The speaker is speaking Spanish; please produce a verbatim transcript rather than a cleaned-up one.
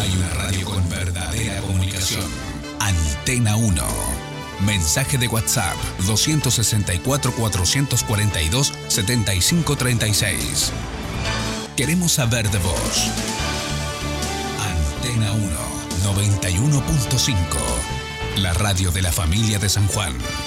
Hay una radio con verdadera comunicación. Antena uno. Mensaje de WhatsApp dos sesenta y cuatro, cuatrocientos cuarenta y dos, setenta y cinco treinta y seis. Queremos saber de vos. Antena uno, noventa y uno punto cinco. La radio de la familia de San Juan.